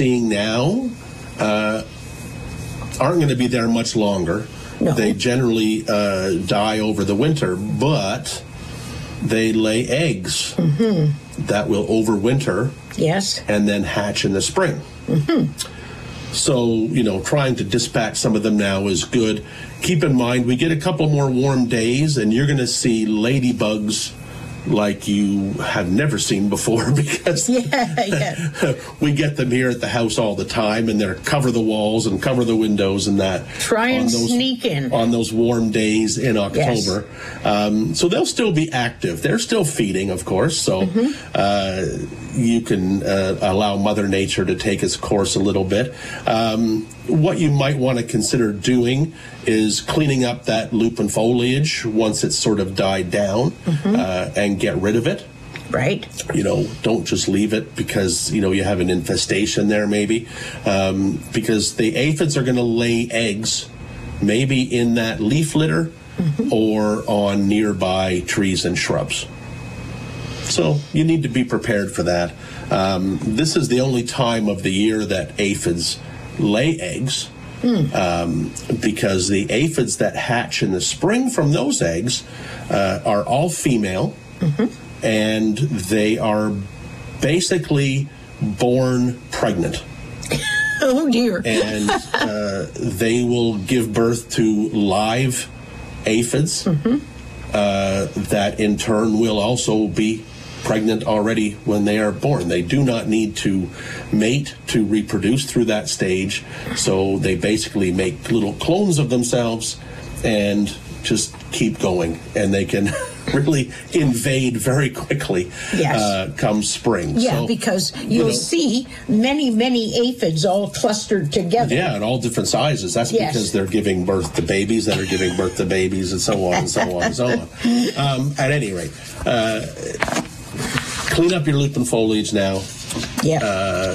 seeing now aren't going to be there much longer. No. They generally die over the winter, but they lay eggs that will overwinter. Yes. And then hatch in the spring. So, trying to dispatch some of them now is good. Keep in mind, we get a couple more warm days, and you're going to see ladybugs like you have never seen before, because we get them here at the house all the time, and they cover the walls and cover the windows and that. Try and sneak in on those warm days in October. Yes. So they'll still be active. They're still feeding, of course. So you can allow Mother Nature to take its course a little bit. What you might want to consider doing is cleaning up that lupin foliage once it's sort of died down and get rid of it. Right. Don't just leave it because, you have an infestation there maybe. Because the aphids are going to lay eggs maybe in that leaf litter or on nearby trees and shrubs. So you need to be prepared for that. This is the only time of the year that aphids lay eggs, because the aphids that hatch in the spring from those eggs are all female, and they are basically born pregnant. Oh, dear. And they will give birth to live aphids that in turn will also be pregnant already when they are born. They do not need to mate to reproduce through that stage, so they basically make little clones of themselves and just keep going, and they can really invade very quickly come spring. Yeah, so, because you'll see many aphids all clustered together. Yeah, at all different sizes. That's because they're giving birth to babies that are giving birth to babies, and so on and so on and so on. At any rate, clean up your lupin foliage now. Yeah.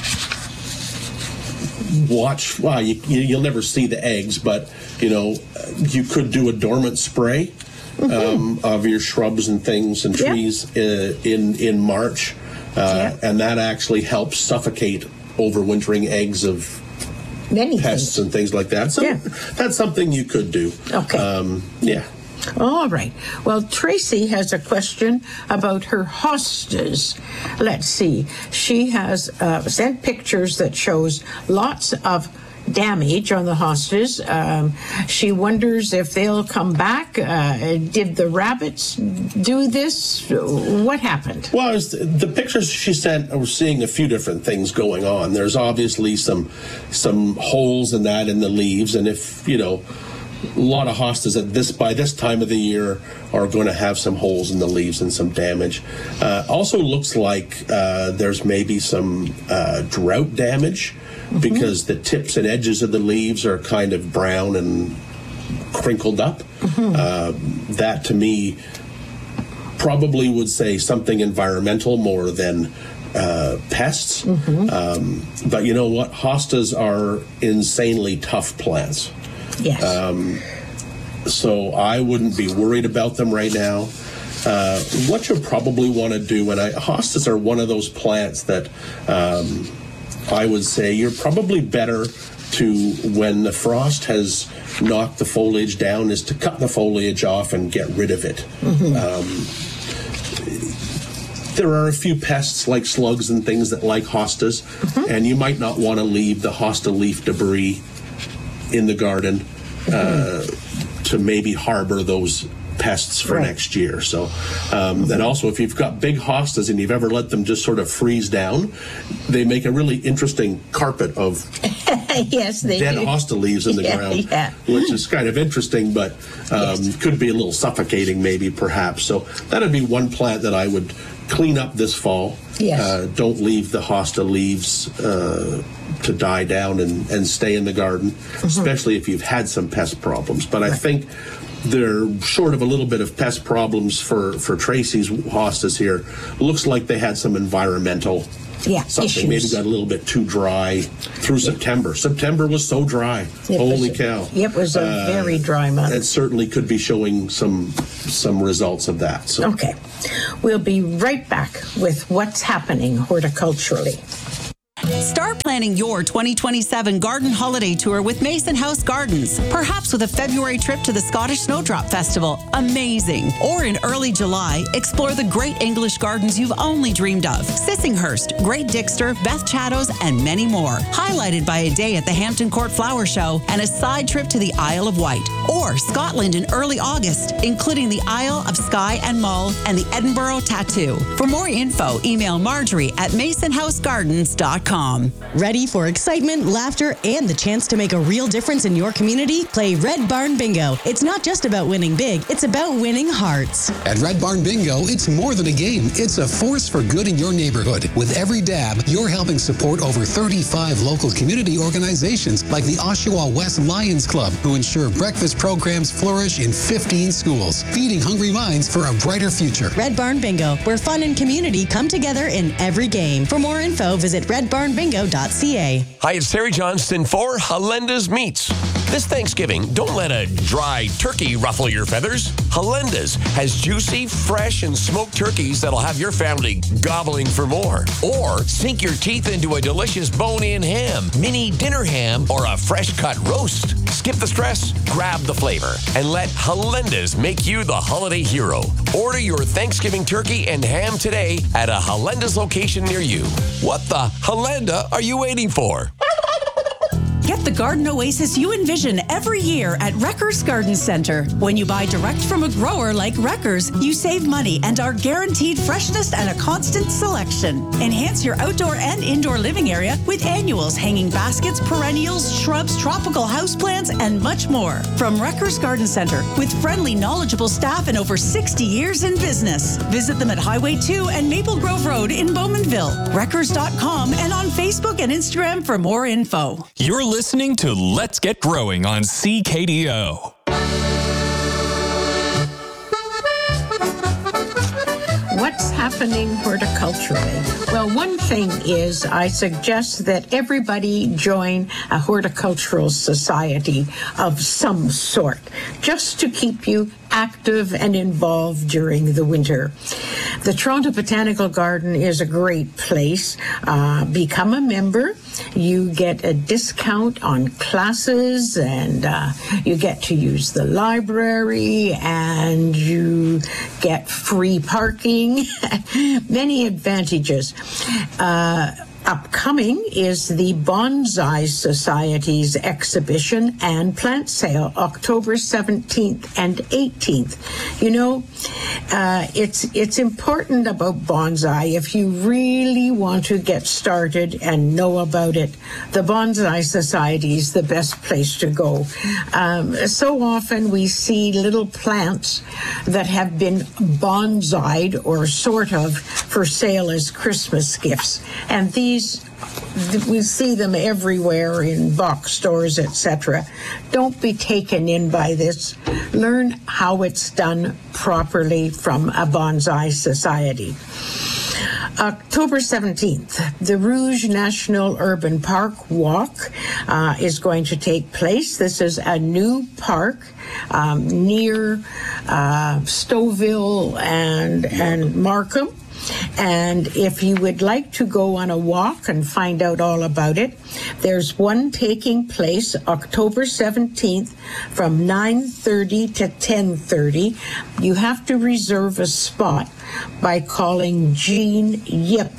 Watch. Well, you'll never see the eggs, but you could do a dormant spray of your shrubs and things and trees in March, and that actually helps suffocate overwintering eggs of many pests and things like that. So that's something you could do. Okay. All right. Well, Tracy has a question about her hostas. Let's see. She has sent pictures that shows lots of damage on the hostas. She wonders if they'll come back. Did the rabbits do this? What happened? Well, the pictures she sent, we're seeing a few different things going on. There's obviously some holes in the leaves, and if a lot of hostas by this time of the year are going to have some holes in the leaves and some damage. Also looks like there's maybe some drought damage, because the tips and edges of the leaves are kind of brown and crinkled up. That to me probably would say something environmental more than pests. But you know what? Hostas are insanely tough plants. Yes. So I wouldn't be worried about them right now. What you'll probably want to do, and hostas are one of those plants that I would say you're probably better to, when the frost has knocked the foliage down, is to cut the foliage off and get rid of it. There are a few pests like slugs and things that like hostas, and you might not want to leave the hosta leaf debris in the garden to maybe harbor those pests for next year. So, and also if you've got big hostas and you've ever let them just sort of freeze down, they make a really interesting carpet of dead hosta leaves in the ground, which is kind of interesting, but could be a little suffocating maybe perhaps. So that'd be one plant that I would clean up this fall. Don't leave the hosta leaves to die down and stay in the garden, especially if you've had some pest problems. But I think they're short of a little bit of pest problems for Tracy's hostas here. Looks like they had some environmental something. Issues. Maybe got a little bit too dry through September. September was so dry. Holy cow. It was a very dry month. It certainly could be showing some results of that. So. Okay. We'll be right back with what's happening horticulturally. Start planning your 2027 garden holiday tour with Mason House Gardens, perhaps with a February trip to the Scottish Snowdrop Festival. Amazing. Or in early July, explore the great English gardens you've only dreamed of. Sissinghurst, Great Dixter, Beth Chattos, and many more. Highlighted by a day at the Hampton Court Flower Show and a side trip to the Isle of Wight. Or Scotland in early August, including the Isle of Skye and Mull and the Edinburgh Tattoo. For more info, email Marjorie at masonhousegardens.com. Ready for excitement, laughter, and the chance to make a real difference in your community? Play Red Barn Bingo. It's not just about winning big, it's about winning hearts. At Red Barn Bingo, it's more than a game. It's a force for good in your neighborhood. With every dab, you're helping support over 35 local community organizations like the Oshawa West Lions Club, who ensure breakfast programs flourish in 15 schools, feeding hungry minds for a brighter future. Red Barn Bingo, where fun and community come together in every game. For more info, visit redbarnbingo.ca. Hi, it's Terry Johnston for Halenda's Meats. This Thanksgiving, don't let a dry turkey ruffle your feathers. Halenda's has juicy, fresh, and smoked turkeys that'll have your family gobbling for more. Or sink your teeth into a delicious bone-in ham, mini dinner ham, or a fresh-cut roast. Skip the stress, grab the flavor, and let Halenda's make you the holiday hero. Order your Thanksgiving turkey and ham today at a Halenda's location near you. What the Halenda are you waiting for? Get the garden oasis you envision every year at Wreckers Garden Center. When you buy direct from a grower like Wreckers, you save money and are guaranteed freshness and a constant selection. Enhance your outdoor and indoor living area with annuals, hanging baskets, perennials, shrubs, tropical houseplants, and much more. From Wreckers Garden Center, with friendly, knowledgeable staff and over 60 years in business. Visit them at Highway 2 and Maple Grove Road in Bowmanville. Wreckers.com and on Facebook and Instagram for more info. You're listening to Let's Get Growing on CKDO. What's happening horticulturally? Well, one thing is I suggest that everybody join a horticultural society of some sort, just to keep you active and involved during the winter. The Toronto Botanical Garden is a great place. Become a member. You get a discount on classes, and you get to use the library, and you get free parking. Many advantages. Upcoming is the Bonsai Society's exhibition and plant sale, October 17th and 18th. You know, it's important about bonsai. If you really want to get started and know about it, the Bonsai Society is the best place to go. So often we see little plants that have been bonsai'd or sort of for sale as Christmas gifts. And these we see them everywhere in box stores, etc. Don't be taken in by this. Learn how it's done properly from a bonsai society. October 17th, the Rouge National Urban Park Walk is going to take place. This is a new park near Stouffville and Markham. And if you would like to go on a walk and find out all about it, there's one taking place October 17th from 9:30 to 10:30. You have to reserve a spot by calling Jean Yip,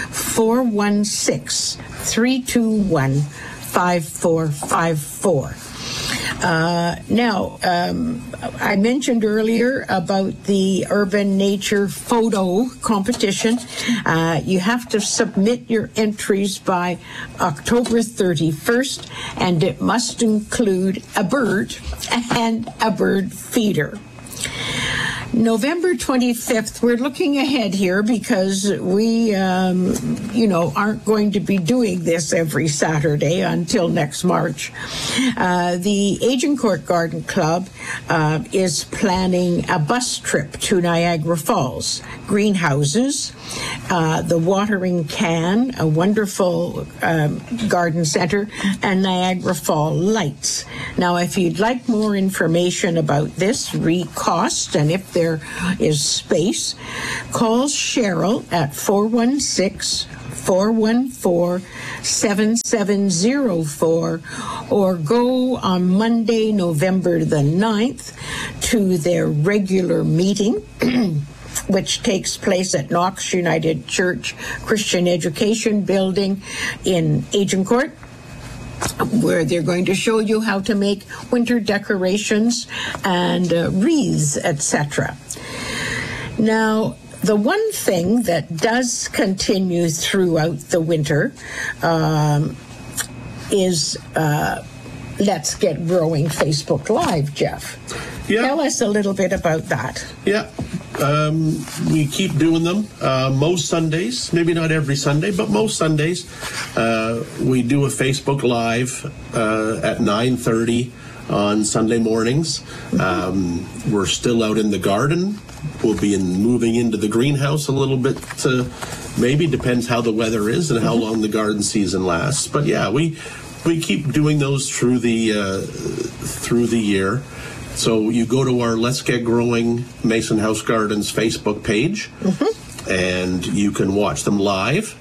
416-321-5454. Now, I mentioned earlier about the Urban Nature Photo Competition. You have to submit your entries by October 31st, and it must include a bird and a bird feeder. November 25th, we're looking ahead here because we, aren't going to be doing this every Saturday until next March. The Agincourt Garden Club is planning a bus trip to Niagara Falls, greenhouses, the Watering Can, a wonderful garden center, and Niagara Fall Lights. Now, if you'd like more information about this, cost, and if there is space, call Cheryl at 416 414-7704, or go on Monday, November the 9th, to their regular meeting, which takes place at Knox United Church Christian Education Building in Agincourt, where they're going to show you how to make winter decorations and wreaths, etc. Now, the one thing that does continue throughout the winter is Let's Get Growing Facebook Live, Jeff. Yeah. Tell us a little bit about that. Yeah. We keep doing them most Sundays, maybe not every Sunday, but most Sundays. We do a Facebook Live at 9:30 on Sunday mornings. We're still out in the garden. We'll be moving into the greenhouse a little bit, maybe depends how the weather is and how long the garden season lasts. But yeah, we keep doing those through the year. So you go to our Let's Get Growing Mason House Gardens Facebook page, and you can watch them live.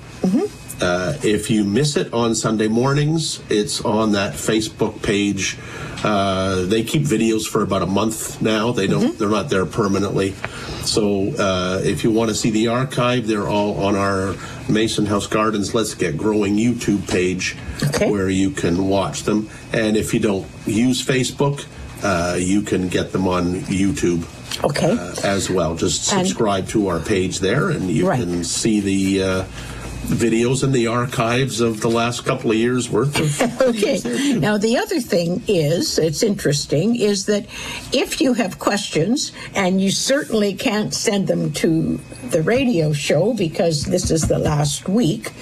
If you miss it on Sunday mornings, it's on that Facebook page. They keep videos for about a month now. They're not there permanently. So if you want to see the archive, they're all on our Mason House Gardens Let's Get Growing YouTube page, where you can watch them. And if you don't use Facebook, you can get them on YouTube as well. Just subscribe to our page there, and you can see the videos and the archives of the last couple of years worth of videos there too. Now, the other thing is, it's interesting, is that if you have questions, and you certainly can't send them to the radio show because this is the last week,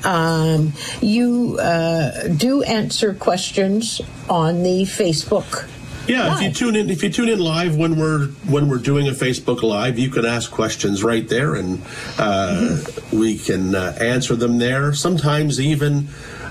you do answer questions on the Facebook. Yeah, if you tune in live when we're doing a Facebook Live, you can ask questions right there, and we can answer them there. Sometimes even,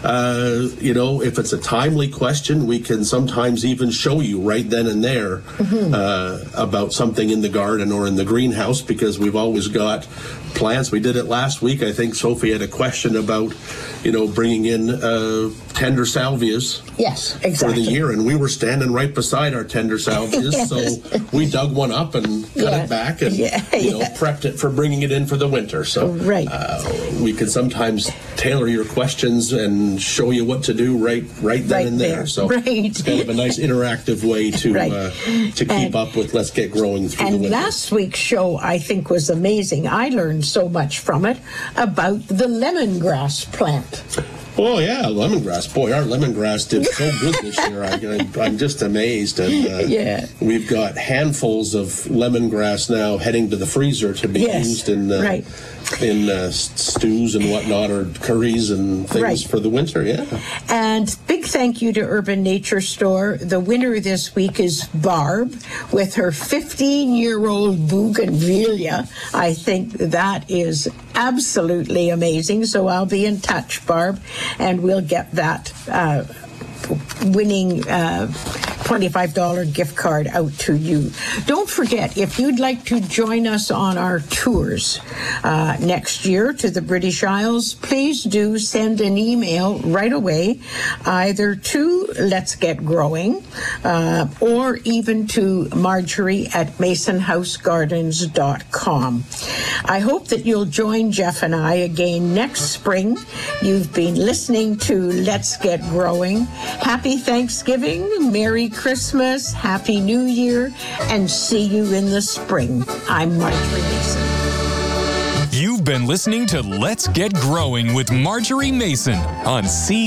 if it's a timely question, we can sometimes even show you right then and there about something in the garden or in the greenhouse, because we've always got plants. We did it last week. I think Sophie had a question about, bringing in tender salvias. Yes, exactly. For the year, and we were standing right beside our tender salvias, so we dug one up and cut it back and prepped it for bringing it in for the winter. So we can sometimes tailor your questions and show you what to do right then and there. So it's kind of a nice interactive way to keep up with Let's Get Growing through the winter. And last week's show, I think, was amazing. I learned so much from it about the lemongrass plant. Oh, yeah, lemongrass. Boy, our lemongrass did so good this year. I'm just amazed. And we've got handfuls of lemongrass now heading to the freezer to be used in stews and whatnot, or curries and things for the winter, And big thank you to Urban Nature Store. The winner this week is Barb with her 15-year-old bougainvillea. I think that is absolutely amazing. So I'll be in touch, Barb, and we'll get that winning $25 gift card out to you. Don't forget, if you'd like to join us on our tours next year to the British Isles, please do send an email right away, either to Let's Get Growing or even to Marjorie at masonhousegardens.com. I hope that you'll join Jeff and I again next spring. You've been listening to Let's Get Growing. Happy Thanksgiving, Merry Christmas, Happy New Year, and see you in the spring. I'm Marjorie Mason. You've been listening to Let's Get Growing with Marjorie Mason on